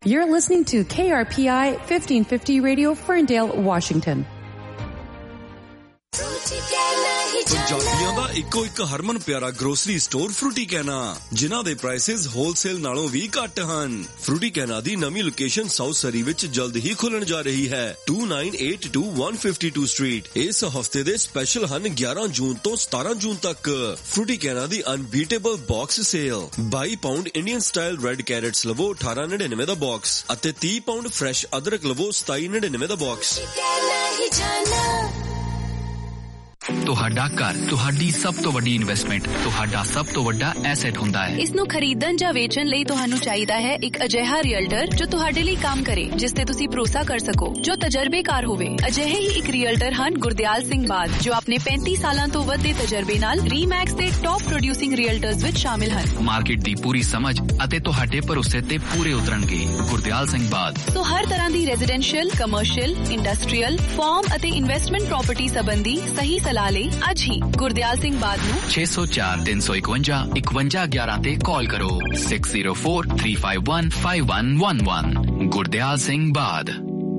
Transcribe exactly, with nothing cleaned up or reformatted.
You're listening to K R P I fifteen fifty Radio, Ferndale, Washington. ਪੰਜਾਬੀਆਂ ਦਾ ਇੱਕੋ ਇੱਕ ਹਰਮਨ ਪਿਆਰਾ grocery store Frooti ਕੈਨਾ, ਜਿਨ੍ਹਾਂ ਦੇ ਪ੍ਰਾਈਸਿਸ ਹੋਲਸੇਲ ਨਾਲੋਂ ਵੀ ਘੱਟ ਹਨ। ਫਰੂਟੀ ਕੈਨਾ ਦੀ ਨਵੀਂ ਲੋਕੇਸ਼ਨ ਸਾਊਥ ਸਰੀ ਵਿੱਚ ਜਲਦ ਹੀ ਖੁੱਲਣ ਜਾ ਰਹੀ ਹੈ, two nine eight two one five two street. ਇਸ ਹਫਤੇ ਦੇ ਸਪੈਸ਼ਲ ਹਨ ਗਿਆਰਾਂ ਜੂਨ ਤੋਂ ਸਤਾਰਾਂ ਜੂਨ ਤੱਕ। ਫਰੂਟੀ ਕੈਨਾ ਦੀ ਅਨਬੀਟੇਬਲ ਬਾਕਸ ਸੇਲ, ਬਾਈ pound Indian style red carrots ਲਵੋ ਅਠਾਰਾਂ ਨੜਿਨਵੇਂ ਦਾ ਬਾਕਸ ਅਤੇ ਤੀਹ ਪਾਉਂਡ ਫਰੈਸ਼ ਅਦਰਕ ਲਵੋ ਸਤਾਈ ਨੜਿਨਵੇਂ ਦਾ ਬਾਕਸ। ਤੁਹਾਡਾ ਘਰ ਤੁਹਾਡੀ ਸਭ ਤੋਂ ਵੱਡੀ ਇਨਵੈਸਟਮੈਂਟ, ਤੁਹਾਡਾ ਸਭ ਤੋਂ ਵੱਡਾ ਐਸੈਟ ਹੁੰਦਾ ਹੈ। ਇਸ ਨੂੰ ਖਰੀਦਣ ਜਾਂ ਵੇਚਣ ਲਈ ਤੁਹਾਨੂੰ ਚਾਹੀਦਾ ਹੈ ਇੱਕ ਅਜਿਹਾ ਰੀਅਲਟਰ ਜੋ ਤੁਹਾਡੇ ਲਈ ਕੰਮ ਕਰੇ, ਜਿਸ ਤੇ ਤੁਸੀਂ ਭਰੋਸਾ ਕਰ ਸਕੋ, ਜੋ ਤਜਰਬੇਕਾਰ ਹੋਵੇ। ਅਜਿਹੇ ਹੀ ਇੱਕ ਰੀਅਲਟਰ ਹਨ ਗੁਰਦਿਆਲ ਸਿੰਘ ਬਾਦ, ਜੋ ਆਪਣੇ ਪੈਂਤੀ ਸਾਲਾਂ ਤੋਂ ਵੱਧ ਦੇ ਤਜਰਬੇ ਨਾਲ ਰੀਮੈਕਸ ਦੇ ਟੌਪ ਪ੍ਰੋਡਿਊਸਿੰਗ ਰੀਅਲਟਰਸ ਵਿੱਚ ਸ਼ਾਮਿਲ ਹਨ। ਮਾਰਕੀਟ ਦੀ ਪੂਰੀ ਸਮਝ ਅਤੇ ਤੁਹਾਡੇ ਭਰੋਸੇ ਤੇ ਪੂਰੇ ਉਤਰਨਗੇ। ਗੁਰਦਿਆਲ ਸਿੰਘ ਬਾਦ ਸੋ ਹਰ ਤਰ੍ਹਾਂ ਦੀ ਰੈਜ਼ੀਡੈਂਸ਼ੀਅਲ, ਕਮਰਸ਼ੀਅਲ, ਇੰਡਸਟਰੀਅਲ, ਫਾਰਮ ਅਤੇ ਇਨਵੈਸਟਮੈਂਟ ਪ੍ਰਾਪਰਟੀ ਸੰਬੰਧੀ ਸਹੀ ਸਲਾਹ ਲਈ ਅੱਜ ਹੀ ਗੁਰਦਿਆਲ ਸਿੰਘ ਬਾਦ ਨੂੰ ਛੇ ਸੌ ਚਾਰ ਤਿੰਨ ਸੌ ਇਕਵੰਜਾ ਇਕਵੰਜਾ ਗਿਆਰਾਂ ਤੇ ਕਾਲ ਕਰੋ। six zero four three five one five one one one। Gurdial Singh ਬਾਦ।